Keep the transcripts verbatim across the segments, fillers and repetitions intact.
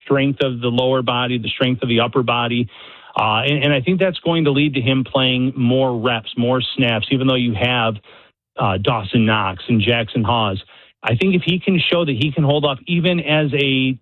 strength of the lower body, the strength of the upper body. Uh, and, and I think that's going to lead to him playing more reps, more snaps, even though you have uh, Dawson Knox and Jackson Hawes. I think if he can show that he can hold up even as a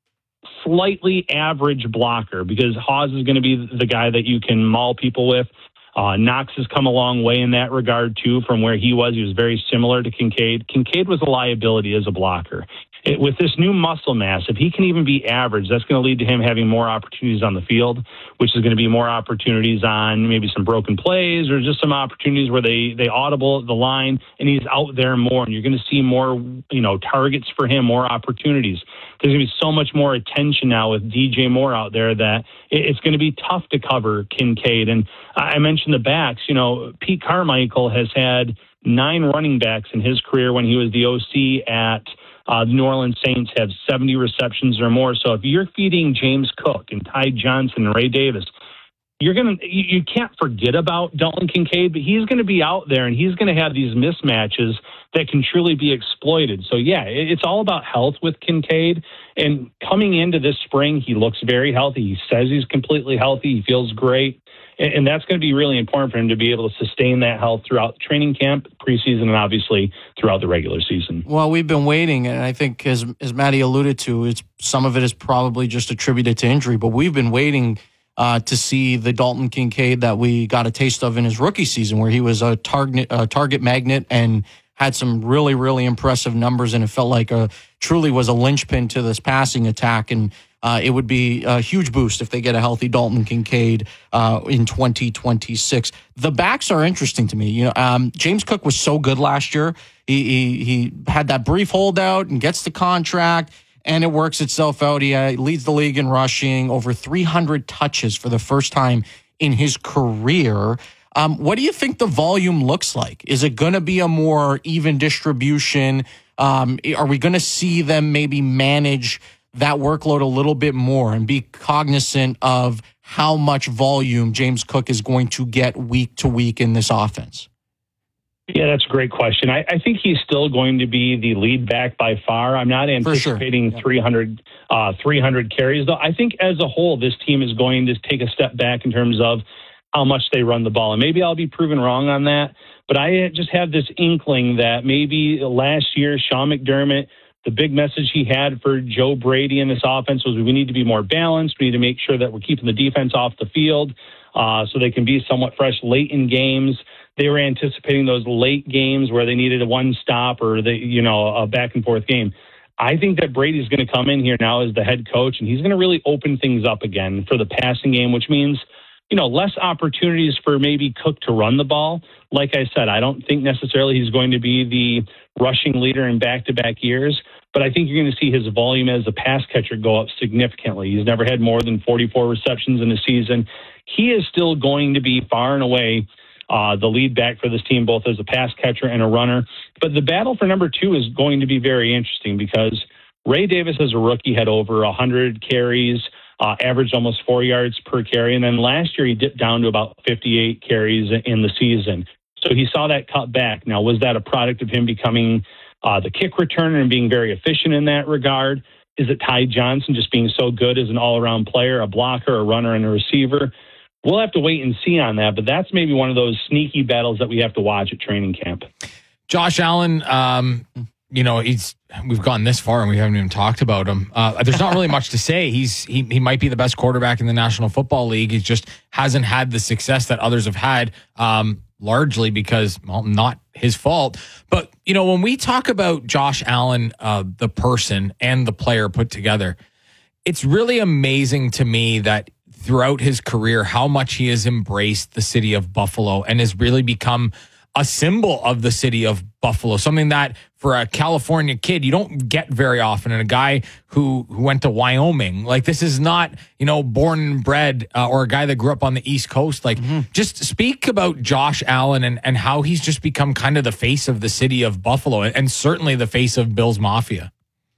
slightly average blocker, because Hawes is going to be the guy that you can maul people with. Uh, Knox has come a long way in that regard, too, from where he was. He was very similar to Kincaid. Kincaid was a liability as a blocker. It, with this new muscle mass, if he can even be average, that's going to lead to him having more opportunities on the field, which is going to be more opportunities on maybe some broken plays or just some opportunities where they, they audible the line and he's out there more, and you're going to see more, you know, targets for him, more opportunities. There's going to be so much more attention now with D J Moore out there that it's going to be tough to cover Kincaid. And I mentioned the backs. You know, Pete Carmichael has had nine running backs in his career when he was the O C at uh, the New Orleans Saints, have seventy receptions or more. So if you're feeding James Cook and Ty Johnson and Ray Davis, you're going to, you, you can't forget about Dalton Kincaid, but he's going to be out there and he's going to have these mismatches that can truly be exploited. So yeah, it, it's all about health with Kincaid. And coming into this spring, he looks very healthy. He says he's completely healthy. He feels great. And, and that's going to be really important for him to be able to sustain that health throughout training camp, preseason, and obviously throughout the regular season. Well, we've been waiting, and I think as, as Maddie alluded to, it's some of it is probably just attributed to injury, but we've been waiting Uh, to see the Dalton Kincaid that we got a taste of in his rookie season, where he was a target a target magnet and had some really, really impressive numbers, and it felt like a truly was a linchpin to this passing attack. And uh, it would be a huge boost if they get a healthy Dalton Kincaid uh, in twenty twenty-six. The backs are interesting to me. You know, um, James Cook was so good last year. He, he he had that brief holdout and gets the contract, and it works itself out. He uh, leads the league in rushing, over three hundred touches for the first time in his career. Um, what do you think the volume looks like? Is it going to be a more even distribution? Um, are we going to see them maybe manage that workload a little bit more and be cognizant of how much volume James Cook is going to get week to week in this offense? Yeah, that's a great question. I, I think he's still going to be the lead back by far. I'm not anticipating sure. yeah. three hundred, uh, three hundred carries, though. I think as a whole, this team is going to take a step back in terms of how much they run the ball. And maybe I'll be proven wrong on that, but I just have this inkling that maybe last year, Sean McDermott, the big message he had for Joe Brady in this offense was we need to be more balanced. We need to make sure that we're keeping the defense off the field uh, so they can be somewhat fresh late in games. They were anticipating those late games where they needed a one stop or the, you know, a back and forth game. I think that Brady's going to come in here now as the head coach, and he's going to really open things up again for the passing game, which means, you know, less opportunities for maybe Cook to run the ball. Like I said, I don't think necessarily he's going to be the rushing leader in back-to-back years, but I think you're going to see his volume as a pass catcher go up significantly. He's never had more than forty-four receptions in a season. He is still going to be far and away Uh, the lead back for this team, both as a pass catcher and a runner. But the battle for number two is going to be very interesting because Ray Davis as a rookie had over one hundred carries, uh, averaged almost four yards per carry. And then last year he dipped down to about fifty-eight carries in the season. So he saw that cut back. Now, was that a product of him becoming uh, the kick returner and being very efficient in that regard? Is it Ty Johnson just being so good as an all-around player, a blocker, a runner, and a receiver? We'll have to wait and see on that, but that's maybe one of those sneaky battles that we have to watch at training camp. Josh Allen, um, you know, he's we've gone this far and we haven't even talked about him. Uh, there's not really much to say. He's he he might be the best quarterback in the National Football League. He just hasn't had the success that others have had, um, largely because, well, not his fault. But, you know, when we talk about Josh Allen, uh, the person and the player put together, it's really amazing to me that throughout his career, how much he has embraced the city of Buffalo and has really become a symbol of the city of Buffalo, something that for a California kid, you don't get very often. And a guy who, who went to Wyoming, like this is not, you know, born and bred uh, or a guy that grew up on the East Coast. Like mm-hmm. just speak about Josh Allen and, and how he's just become kind of the face of the city of Buffalo and, and certainly the face of Bills Mafia.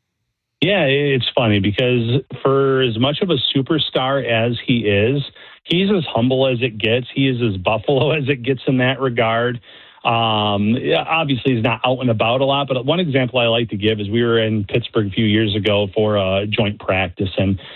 Yeah, it's funny because for as much of a superstar as he is, he's as humble as it gets. He is as Buffalo as it gets in that regard. Um, yeah, obviously, he's not out and about a lot, but one example I like to give is we were in Pittsburgh a few years ago for a joint practice, and